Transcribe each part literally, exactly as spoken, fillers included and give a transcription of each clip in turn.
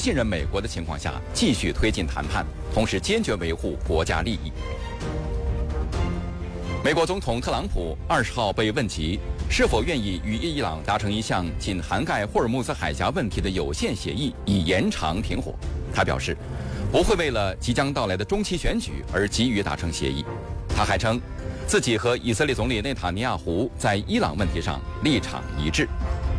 信任美国的情况下继续推进谈判，同时坚决维护国家利益。美国总统特朗普二十号被问及是否愿意与伊朗达成一项仅涵盖霍尔木兹海峡问题的有限协议，以延长停火。他表示，不会为了即将到来的中期选举而急于达成协议。他还称，自己和以色列总理内塔尼亚胡在伊朗问题上立场一致。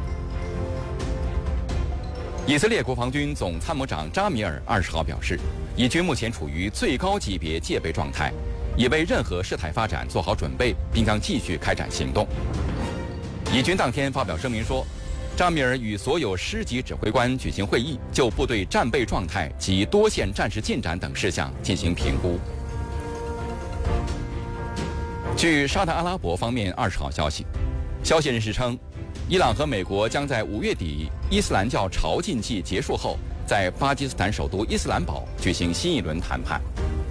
以色列国防军总参谋长扎米尔二十号表示，以军目前处于最高级别戒备状态，已为任何事态发展做好准备，并将继续开展行动。以军当天发表声明说，扎米尔与所有师级指挥官举行会议，就部队战备状态及多线战事进展等事项进行评估。据沙特阿拉伯方面二十号消息，消息人士称，伊朗和美国将在五月底伊斯兰教朝觐季结束后，在巴基斯坦首都伊斯兰堡举行新一轮谈判。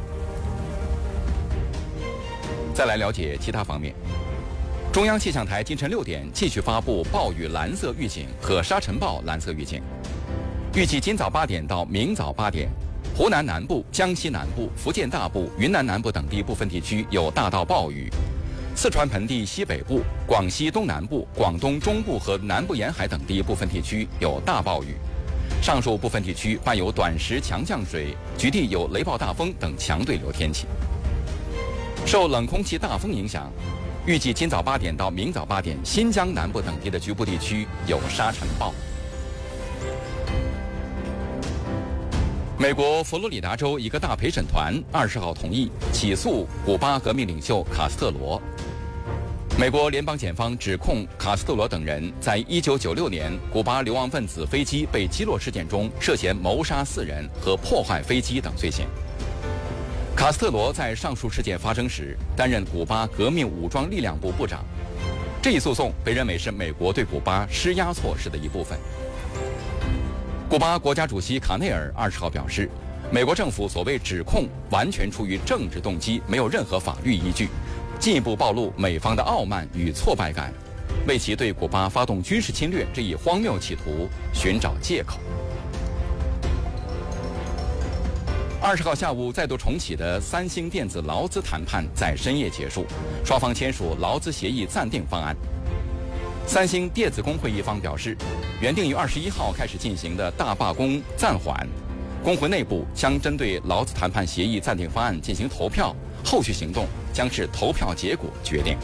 再来了解其他方面。中央气象台今晨六点继续发布暴雨蓝色预警和沙尘暴蓝色预警。预计今早八点到明早八点，湖南南部、江西南部、福建大部、云南南部等地部分地区有大到暴雨；四川盆地西北部、广西东南部、广东中部和南部沿海等地部分地区有大暴雨。上述部分地区伴有短时强降水，局地有雷暴大风等强对流天气。受冷空气大风影响，预计今早八点到明早八点，新疆南部等地的局部地区有沙尘暴。美国佛罗里达州一个大陪审团二十号同意起诉古巴革命领袖卡斯特罗。美国联邦检方指控卡斯特罗等人在一九九六年古巴流亡分子飞机被击落事件中涉嫌谋杀四人和破坏飞机等罪行。卡斯特罗在上述事件发生时担任古巴革命武装力量部部长。这一诉讼被认为是美国对古巴施压措施的一部分。古巴国家主席卡内尔二十号表示，美国政府所谓指控完全出于政治动机，没有任何法律依据，进一步暴露美方的傲慢与挫败感，为其对古巴发动军事侵略这一荒谬企图寻找借口。二十号下午再度重启的三星电子劳资谈判在深夜结束，双方签署劳资协议暂定方案。三星电子工会一方表示，原定于二十一号开始进行的大罢工暂缓，工会内部将针对劳资谈判协议暂定方案进行投票，后续行动将视投票结果决定。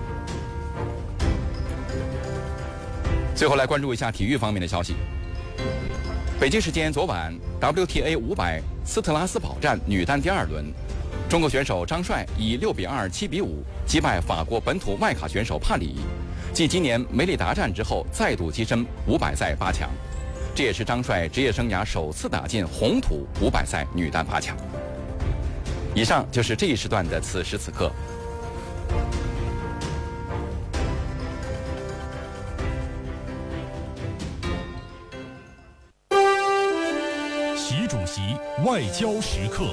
最后来关注一下体育方面的消息。北京时间昨晚 W T A 五百斯特拉斯堡站女单第二轮，中国选手张帅以六比二、七比五击败法国本土外卡选手帕里，继今年梅里达站之后再度跻身五百赛八强，这也是张帅职业生涯首次打进红土五百赛女单八强。以上就是这一时段的此时此刻。 习主席外交时刻。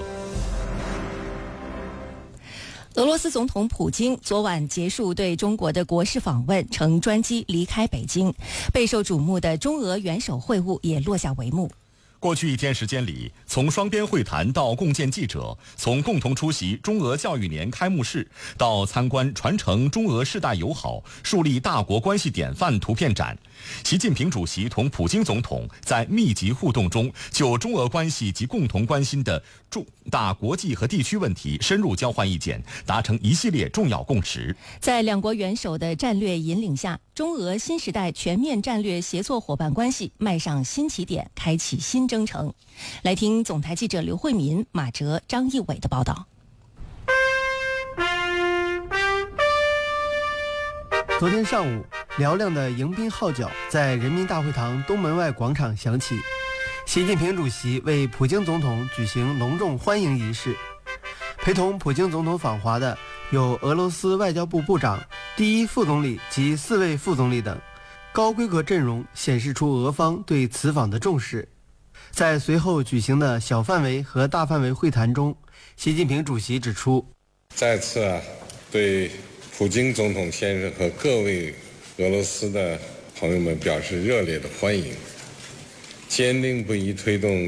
俄罗斯总统普京昨晚结束对中国的国事访问，乘专机离开北京，备受瞩目的中俄元首会晤也落下帷幕。 过去一天时间里，从双边会谈到共见记者，从共同出席中俄教育年开幕式到参观传承中俄世代友好、树立大国关系典范图片展，习近平主席同普京总统在密集互动中，就中俄关系及共同关心的重大国际和地区问题深入交换意见，达成一系列重要共识。 在两国元首的战略引领下，中俄新时代全面战略协作伙伴关系迈上新起点，开启新征程。来听总台记者刘慧民、马哲、张义伟的报道。 昨天上午，嘹亮的迎宾号角在人民大会堂东门外广场响起，习近平主席为普京总统举行隆重欢迎仪式。陪同普京总统访华的有俄罗斯外交部部长、第一副总理及四位副总理等，高规格阵容显示出俄方对此访的重视。在随后举行的小范围和大范围会谈中，习近平主席指出， 再次啊，对普京总统先生和各位俄罗斯的朋友们表示热烈的欢迎，坚定不移推动